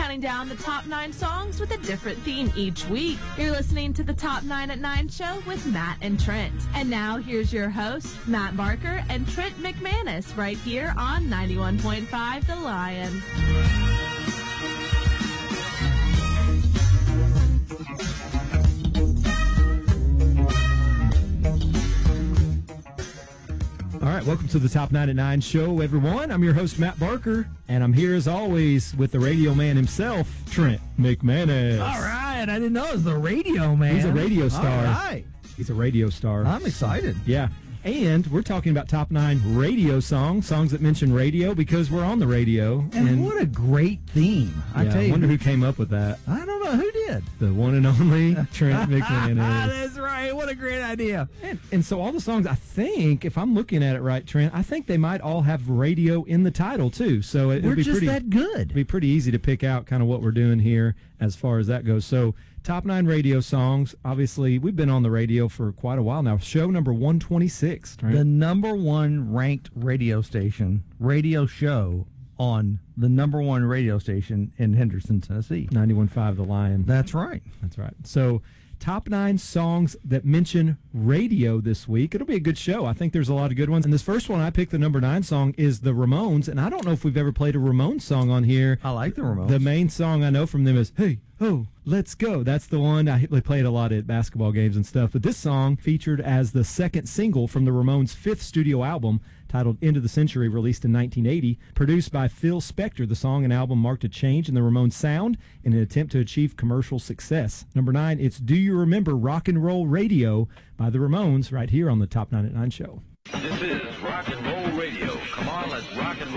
counting down the top 9 songs with a different theme each week. You're listening to the Top 9 at 9 show with Matt and Trent. And now here's your host, Matt Barker and Trent McManus, right here on 91.5 The Lion. All right, welcome to the Top 9 at 9 show, everyone. I'm your host, Matt Barker, and I'm here as always with the radio man himself, Trent McManus. All right, I didn't know it was the radio man. He's a radio star. All right. He's a radio star. I'm excited. Yeah. And we're talking about top 9 radio songs that mention radio because we're on the radio. And what a great theme. I tell you. I wonder who came up with that. I don't know. Who did? The one and only Trent McManus. That's right. What a great idea. And so all the songs, I think, if I'm looking at it right, Trent, I think they might all have radio in the title, too. So we're just that good. It'd be pretty easy to pick out kind of what we're doing here as far as that goes. So top 9 radio songs. Obviously, we've been on the radio for quite a while now. Show number 126. Right? The number 1 ranked radio show on the number 1 radio station in Henderson, Tennessee. 91.5 The Lion. That's right. That's right. So top 9 songs that mention radio this week. It'll be a good show. I think there's a lot of good ones. And this first one, I picked the number 9 song, is the Ramones. And I don't know if we've ever played a Ramones song on here. I like the Ramones. The main song I know from them is, Hey, Ho, Let's Go. That's the one. They played a lot at basketball games and stuff. But this song featured as the second single from the Ramones' 5th studio album, titled End of the Century, released in 1980. Produced by Phil Spector, the song and album marked a change in the Ramones' sound in an attempt to achieve commercial success. Number 9, it's Do You Remember Rock and Roll Radio by the Ramones, right here on the Top 9 at 9 show. This is Rock and Roll Radio. Come on, let's rock and